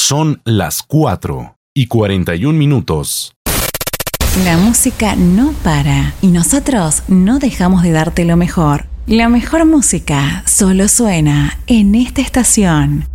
Son las 4:41. La música no para y nosotros no dejamos de darte lo mejor. La mejor música solo suena en esta estación.